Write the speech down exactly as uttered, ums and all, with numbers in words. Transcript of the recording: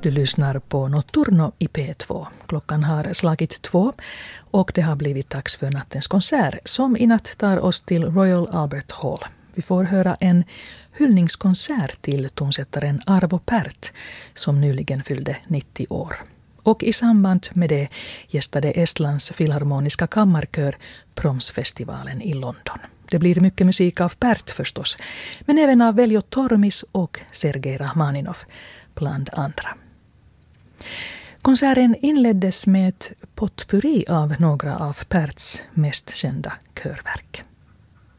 Du lyssnar på Notturno i P två. Klockan har slagit två och det har blivit dags för nattens konsert som i natt tar oss till Royal Albert Hall. Vi får höra en hyllningskonsert till tonsättaren Arvo Pärt som nyligen fyllde nittio år. Och i samband med det gästade Estlands filharmoniska kammarkör Promsfestivalen i London. Det blir mycket musik av Pärt förstås, men även av Veljo Tormis och Sergej Rachmaninov bland andra. Konserten inleddes med ett potpurri av några av Pärts mest kända körverk.